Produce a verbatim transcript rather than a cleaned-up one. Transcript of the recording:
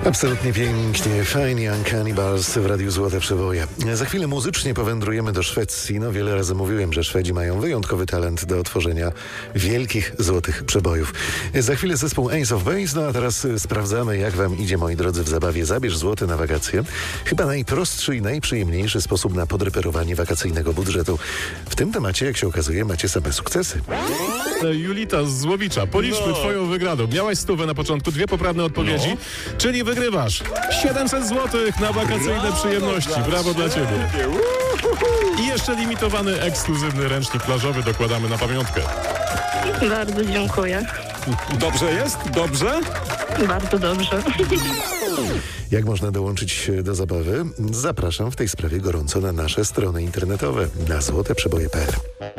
Absolutnie pięknie, fajnie, Uncanny Bars w Radiu Złote Przeboje. Za chwilę muzycznie powędrujemy do Szwecji. No wiele razy mówiłem, że Szwedzi mają wyjątkowy talent do tworzenia wielkich złotych przebojów. Za chwilę zespół Ace of Base, no a teraz sprawdzamy, jak wam idzie, moi drodzy, w zabawie Zabierz złoty na wakacje. Chyba najprostszy i najprzyjemniejszy sposób na podreperowanie wakacyjnego budżetu. W tym temacie, jak się okazuje, macie same sukcesy. Julita z Złowicza, policzmy No. twoją wygraną. Miałaś stówę na początku, dwie poprawne odpowiedzi, No. czyli wygrywasz siedemset złotych na wakacyjne Brawo przyjemności. dla Brawo dla ciebie. ciebie. I jeszcze limitowany, ekskluzywny ręcznik plażowy dokładamy na pamiątkę. Bardzo dziękuję. Dobrze jest? Dobrze? Bardzo dobrze. Jak można dołączyć do zabawy? Zapraszam w tej sprawie gorąco na nasze strony internetowe na złoteprzeboje kropka pe el.